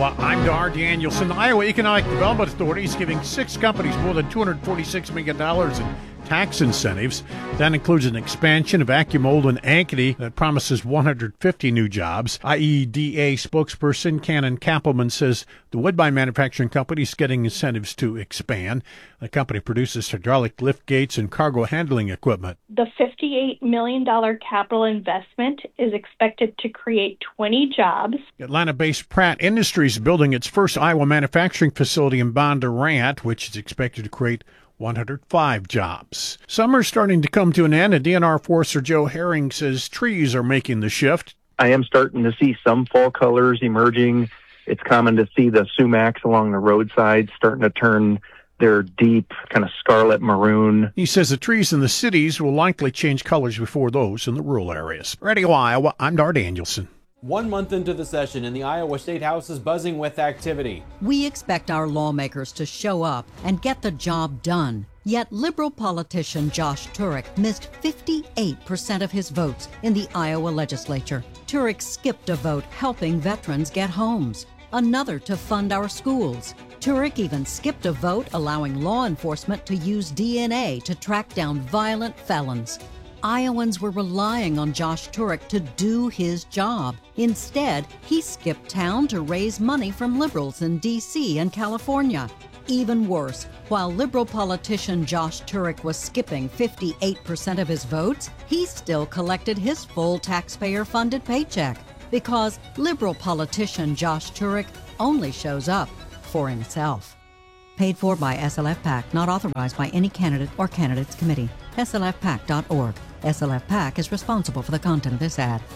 Iowa. I'm Dar Danielson. The Iowa Economic Development Authority is giving 6 companies more than $246 million in tax incentives. That includes an expansion of Accumold and Ankeny that promises 150 new jobs. IEDA spokesperson Cannon Kappelman says the Woodbine Manufacturing Company is getting incentives to expand. The company produces hydraulic lift gates and cargo handling equipment. The $58 million capital investment is expected to create 20 jobs. Atlanta-based Pratt Industries is building its first Iowa manufacturing facility in Bondurant, which is expected to create 105 jobs. Summer's starting to come to an end, and DNR Forester Joe Herring says trees are making the shift. I am starting to see some fall colors emerging. It's common to see the sumacs along the roadside starting to turn their deep kind of scarlet maroon. He says the trees in the cities will likely change colors before those in the rural areas. Radio Iowa, I'm Dar Danielson. 1 month into the session, and the Iowa State House is buzzing with activity. We expect our lawmakers to show up and get the job done. Yet liberal politician Josh Turek missed 58% of his votes in the Iowa legislature. Turek skipped a vote helping veterans get homes, another to fund our schools. Turek even skipped a vote allowing law enforcement to use DNA to track down violent felons. Iowans were relying on Josh Turek to do his job. Instead, he skipped town to raise money from liberals in D.C. and California. Even worse, while liberal politician Josh Turek was skipping 58% of his votes, he still collected his full taxpayer-funded paycheck because liberal politician Josh Turek only shows up for himself. Paid for by SLF PAC, not authorized by any candidate or candidates committee. SLFPAC.org. SLF PAC is responsible for the content of this ad.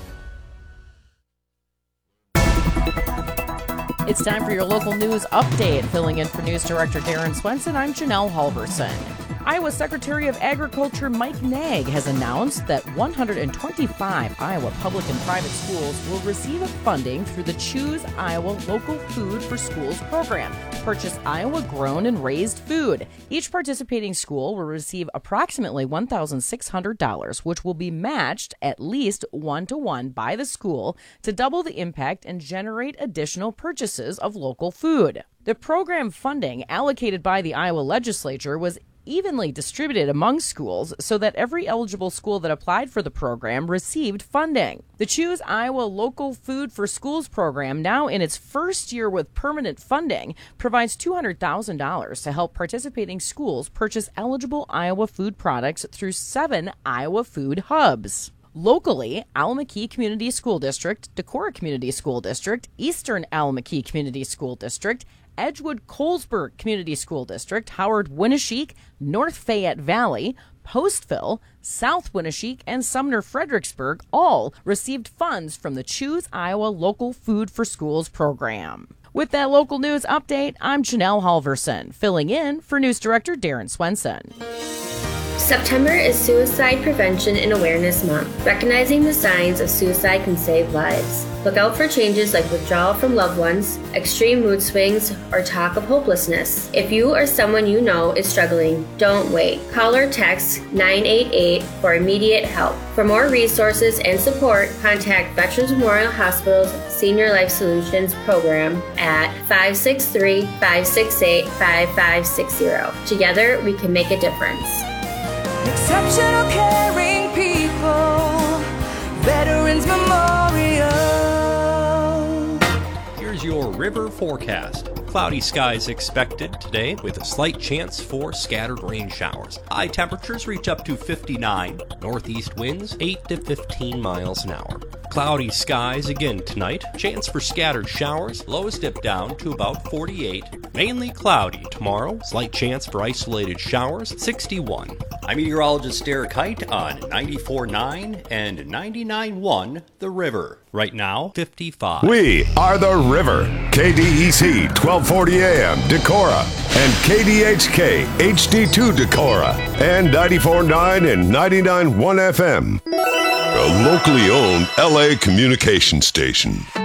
It's time for your local news update. Filling in for News Director Darren Swenson, I'm Janelle Halverson. Iowa Secretary of Agriculture Mike Nag has announced that 125 Iowa public and private schools will receive funding through the Choose Iowa Local Food for Schools program to purchase Iowa-grown and raised food. Each participating school will receive approximately $1,600, which will be matched at least 1-to-1 by the school to double the impact and generate additional purchases of local food. The program funding allocated by the Iowa legislature was evenly distributed among schools so that every eligible school that applied for the program received funding. The Choose Iowa Local Food for Schools program, now in its first year with permanent funding, provides $200,000 to help participating schools purchase eligible Iowa food products through 7 Iowa food hubs. Locally, Al-McKee Community School District, Decorah Community School District, Eastern Al-McKee Community School District, Edgewood-Colesburg Community School District, Howard-Winneshiek, North Fayette Valley, Postville, South Winneshiek, and Sumner-Fredericksburg all received funds from the Choose Iowa Local Food for Schools program. With that local news update, I'm Janelle Halverson, filling in for News Director Darren Swenson. September is Suicide Prevention and Awareness Month. Recognizing the signs of suicide can save lives. Look out for changes like withdrawal from loved ones, extreme mood swings, or talk of hopelessness. If you or someone you know is struggling, don't wait. Call or text 988 for immediate help. For more resources and support, contact Veterans Memorial Hospital's Senior Life Solutions program at 563-568-5560. Together, we can make a difference. Exceptional caring people, Veterans Memorial. Here's your river forecast. Cloudy skies expected today with a slight chance for scattered rain showers. High temperatures reach up to 59. Northeast winds 8 to 15 miles an hour. Cloudy skies again tonight. Chance for scattered showers. Lows dip down to about 48. Mainly cloudy tomorrow. Slight chance for isolated showers. 61. I'm meteorologist Derek Height on 94.9 and 99.1 The River. Right now, 55. We are The River. KDEC 1240 AM Decorah and KDHK HD2 Decorah and 94.9 and 99.1 FM. A locally owned LA communication station.